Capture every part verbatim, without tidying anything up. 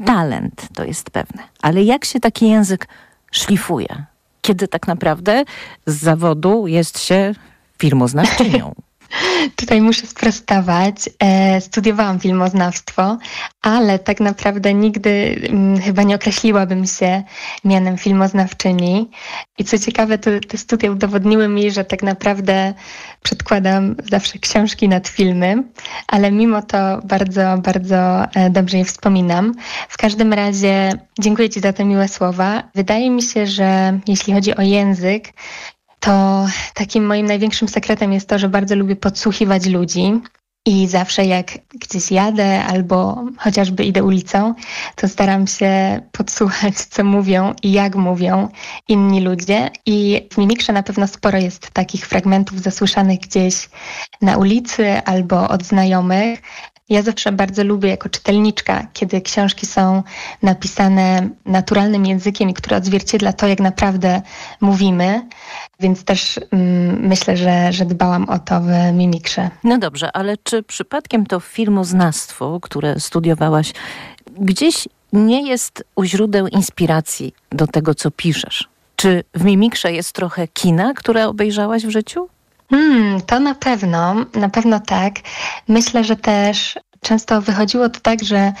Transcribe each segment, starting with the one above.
talent, to jest pewne. Ale jak się taki język szlifuje? Kiedy tak naprawdę z zawodu jest się filmoznawczynią? Tutaj muszę sprostować. E, studiowałam filmoznawstwo, ale tak naprawdę nigdy m, chyba nie określiłabym się mianem filmoznawczyni. I co ciekawe, to, te studia udowodniły mi, że tak naprawdę przedkładam zawsze książki nad filmy, ale mimo to bardzo, bardzo e, dobrze je wspominam. W każdym razie dziękuję Ci za te miłe słowa. Wydaje mi się, że jeśli chodzi o język, to takim moim największym sekretem jest to, że bardzo lubię podsłuchiwać ludzi i zawsze jak gdzieś jadę albo chociażby idę ulicą, to staram się podsłuchać, co mówią i jak mówią inni ludzie. I w Mimikrze na pewno sporo jest takich fragmentów zasłyszanych gdzieś na ulicy albo od znajomych. Ja zawsze bardzo lubię jako czytelniczka, kiedy książki są napisane naturalnym językiem i które odzwierciedla to, jak naprawdę mówimy, więc też mm, myślę, że, że dbałam o to w Mimikrze. No dobrze, ale czy przypadkiem to filmoznawstwo, które studiowałaś, gdzieś nie jest u źródeł inspiracji do tego, co piszesz? Czy w Mimikrze jest trochę kina, które obejrzałaś w życiu? Hmm, to na pewno, na pewno tak. Myślę, że też często wychodziło to tak, że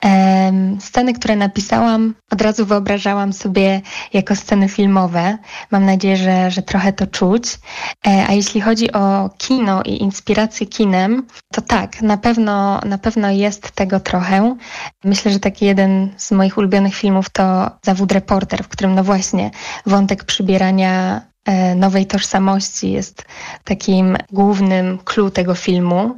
e, sceny, które napisałam, od razu wyobrażałam sobie jako sceny filmowe. Mam nadzieję, że, że trochę to czuć. E, a jeśli chodzi o kino i inspirację kinem, to tak, na pewno, na pewno jest tego trochę. Myślę, że taki jeden z moich ulubionych filmów to Zawód reporter, w którym no właśnie wątek przybierania nowej tożsamości jest takim głównym clue tego filmu,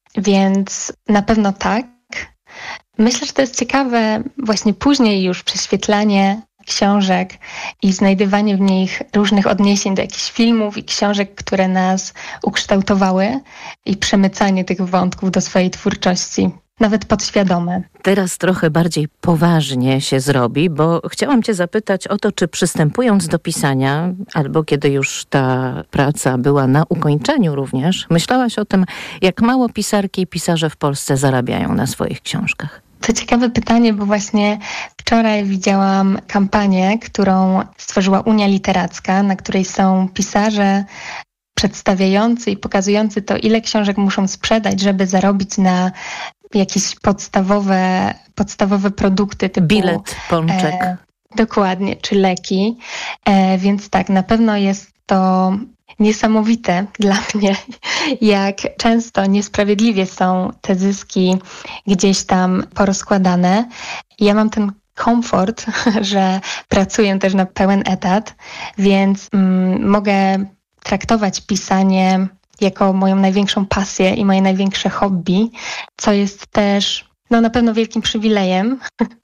więc na pewno tak. Myślę, że to jest ciekawe właśnie później już prześwietlanie książek i znajdywanie w nich różnych odniesień do jakichś filmów i książek, które nas ukształtowały i przemycanie tych wątków do swojej twórczości. Nawet podświadome. Teraz trochę bardziej poważnie się zrobi, bo chciałam Cię zapytać o to, czy przystępując do pisania, albo kiedy już ta praca była na ukończeniu również, myślałaś o tym, jak mało pisarki i pisarze w Polsce zarabiają na swoich książkach? To ciekawe pytanie, bo właśnie wczoraj widziałam kampanię, którą stworzyła Unia Literacka, na której są pisarze przedstawiający i pokazujący to, ile książek muszą sprzedać, żeby zarobić na jakieś podstawowe, podstawowe produkty typu bilet, pączek. E, dokładnie, czy leki. E, więc tak, na pewno jest to niesamowite dla mnie, jak często niesprawiedliwie są te zyski gdzieś tam porozkładane. Ja mam ten komfort, że pracuję też na pełen etat, więc mm, mogę traktować pisanie jako moją największą pasję i moje największe hobby, co jest też no, na pewno wielkim przywilejem,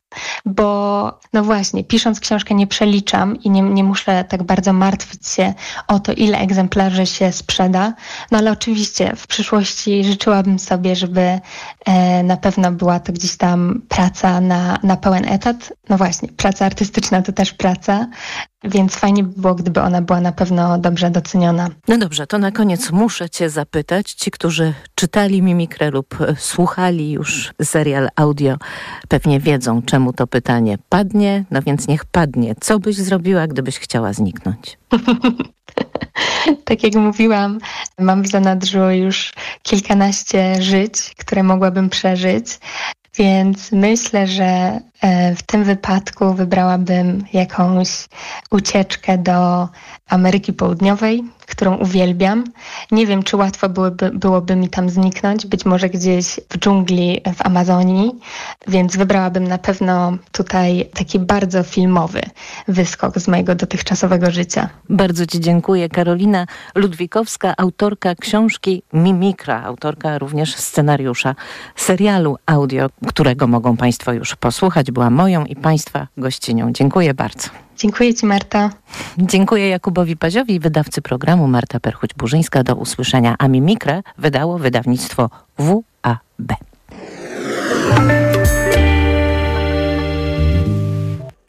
bo no właśnie, pisząc książkę nie przeliczam i nie, nie muszę tak bardzo martwić się o to, ile egzemplarzy się sprzeda. No ale oczywiście w przyszłości życzyłabym sobie, żeby e, na pewno była to gdzieś tam praca na, na pełen etat. No właśnie, praca artystyczna to też praca, więc fajnie by było, gdyby ona była na pewno dobrze doceniona. No dobrze, to na koniec muszę Cię zapytać. Ci, którzy czytali Mimikrę lub słuchali już serial audio, pewnie wiedzą, czemu to pytanie padnie. No więc niech padnie. Co byś zrobiła, gdybyś chciała zniknąć? Tak jak mówiłam, mam w zanadrzu już kilkanaście żyć, które mogłabym przeżyć. Więc myślę, że w tym wypadku wybrałabym jakąś ucieczkę do Ameryki Południowej, którą uwielbiam. Nie wiem, czy łatwo byłoby, byłoby mi tam zniknąć, być może gdzieś w dżungli w Amazonii, więc wybrałabym na pewno tutaj taki bardzo filmowy wyskok z mojego dotychczasowego życia. Bardzo Ci dziękuję. Karolina Ludwikowska, autorka książki Mimikra, autorka również scenariusza serialu audio, którego mogą Państwo już posłuchać. Była moją i Państwa gościnią. Dziękuję bardzo. Dziękuję Ci, Marta. Dziękuję Jakubowi Paziowi, wydawcy programu. Marta Perchuć-Burzyńska. Do usłyszenia. A Mimikrę wydało wydawnictwo W A B.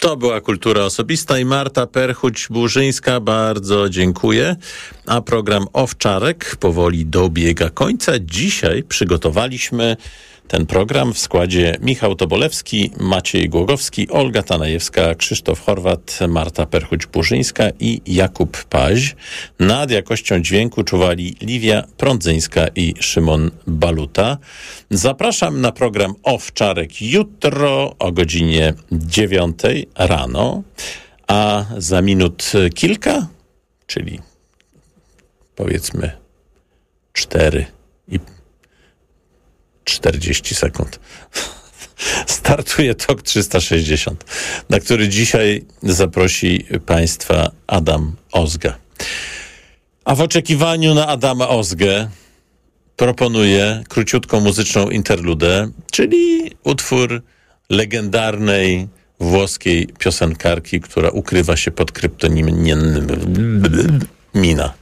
To była Kultura Osobista i Marta Perchuć-Burzyńska. Bardzo dziękuję. A program Owczarek powoli dobiega końca. Dzisiaj przygotowaliśmy ten program w składzie Michał Tobolewski, Maciej Głogowski, Olga Tanajewska, Krzysztof Horwat, Marta Perchuć-Burzyńska i Jakub Paź. Nad jakością dźwięku czuwali Liwia Prądzyńska i Szymon Baluta. Zapraszam na program Owczarek jutro o godzinie dziewiątej rano, a za minut kilka, czyli powiedzmy cztery i czterdzieści sekund. Startuje Tok trzysta sześćdziesiąt, na który dzisiaj zaprosi Państwa Adam Ozga. A w oczekiwaniu na Adama Ozgę proponuję króciutką muzyczną interludę, czyli utwór legendarnej włoskiej piosenkarki, która ukrywa się pod kryptonimem Mina.